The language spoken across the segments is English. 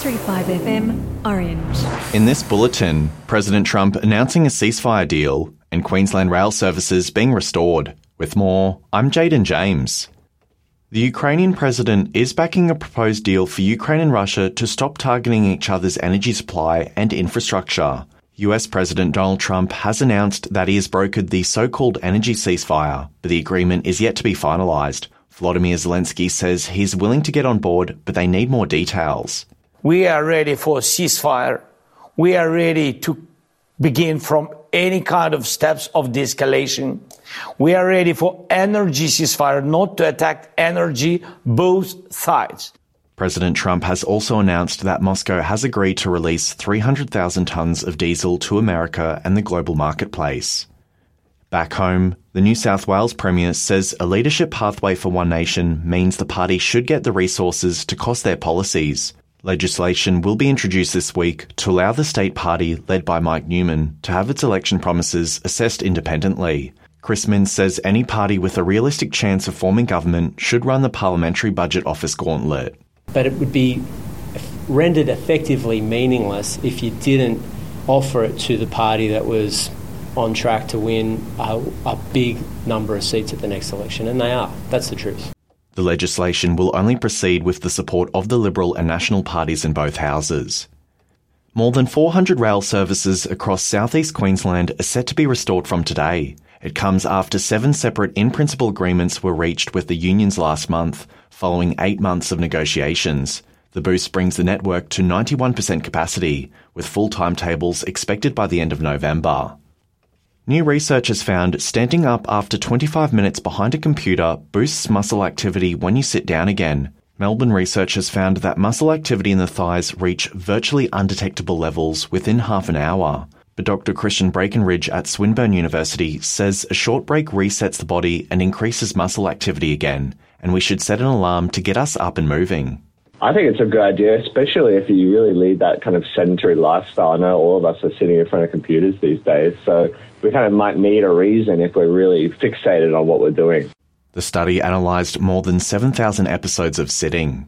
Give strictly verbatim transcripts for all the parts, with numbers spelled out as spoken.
three five F M, Orange. In this bulletin, President Trump announcing a ceasefire deal and Queensland rail services being restored. With more, I'm Jaden James. The Ukrainian president is backing a proposed deal for Ukraine and Russia to stop targeting each other's energy supply and infrastructure. U S President Donald Trump has announced that he has brokered the so-called energy ceasefire, but the agreement is yet to be finalised. Volodymyr Zelensky says he's willing to get on board, but they need more details. We are ready for a ceasefire. We are ready to begin from any kind of steps of de-escalation. We are ready for energy ceasefire, not to attack energy, both sides. President Trump has also announced that Moscow has agreed to release three hundred thousand tonnes of diesel to America and the global marketplace. Back home, the New South Wales Premier says a leadership pathway for One Nation means the party should get the resources to cost their policies. Legislation will be introduced this week to allow the state party, led by Mike Newman, to have its election promises assessed independently. Chris Minns says any party with a realistic chance of forming government should run the Parliamentary Budget Office gauntlet. But it would be rendered effectively meaningless if you didn't offer it to the party that was on track to win a, a big number of seats at the next election, and they are. That's the truth. The legislation will only proceed with the support of the Liberal and National parties in both houses. More than four hundred rail services across southeast Queensland are set to be restored from today. It comes after seven separate in-principle agreements were reached with the unions last month, following eight months of negotiations. The boost brings the network to ninety-one percent capacity, with full timetables expected by the end of November. New research has found standing up after twenty-five minutes behind a computer boosts muscle activity when you sit down again. Melbourne research has found that muscle activity in the thighs reach virtually undetectable levels within half an hour. But Doctor Christian Breckenridge at Swinburne University says a short break resets the body and increases muscle activity again, and we should set an alarm to get us up and moving. I think it's a good idea, especially if you really lead that kind of sedentary lifestyle. I know all of us are sitting in front of computers these days, so we kind of might need a reason if we're really fixated on what we're doing. The study analysed more than seven thousand episodes of sitting.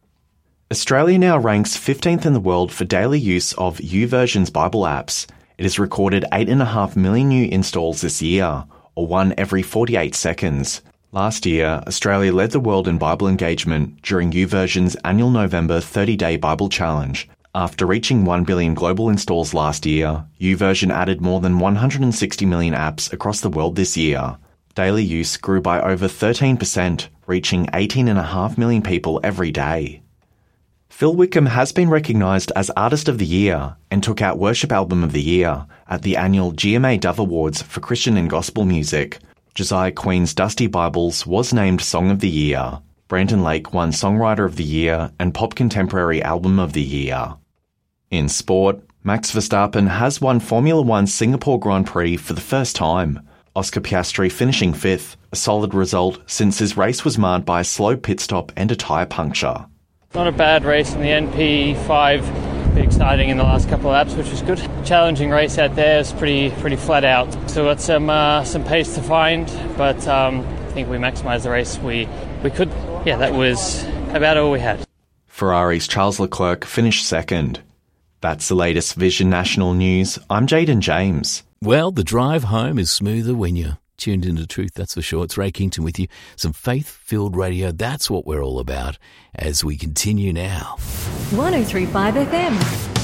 Australia now ranks fifteenth in the world for daily use of YouVersion's Bible apps. It has recorded eight point five million new installs this year, or one every forty-eight seconds. Last year, Australia led the world in Bible engagement during YouVersion's annual November thirty-day Bible Challenge. After reaching one billion global installs last year, YouVersion added more than one hundred sixty million apps across the world this year. Daily use grew by over thirteen percent, reaching eighteen point five million people every day. Phil Wickham has been recognised as Artist of the Year and took out Worship Album of the Year at the annual G M A Dove Awards for Christian and Gospel Music. Josiah Queen's Dusty Bibles was named Song of the Year. Brandon Lake won Songwriter of the Year and Pop Contemporary Album of the Year. In sport, Max Verstappen has won Formula One Singapore Grand Prix for the first time. Oscar Piastri finishing fifth, a solid result since his race was marred by a slow pit stop and a tyre puncture. Not a bad race in the N P five. Bit exciting in the last couple of laps, which was good. Challenging race out there. It's pretty pretty flat out. So got some uh, some pace to find, but um, I think we maximised the race. We we could. Yeah, that was about all we had. Ferrari's Charles Leclerc finished second. That's the latest Vision National News. I'm Jaden James. Well, the drive home is smoother when you're tuned into truth, that's for sure. It's Ray Kington with you. Some faith-filled radio, that's what we're all about as we continue now. one oh three point five F M.